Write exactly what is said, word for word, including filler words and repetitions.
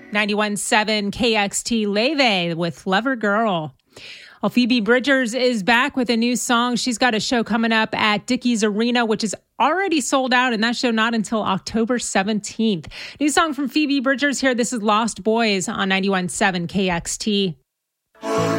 ninety-one point seven K X T Leve with Lover Girl. Well, Phoebe Bridgers is back with a new song. She's got a show coming up at Dickies Arena, which is already sold out, and that show not until October seventeenth. New song from Phoebe Bridgers here. This is Lost Boys on ninety-one point seven K X T.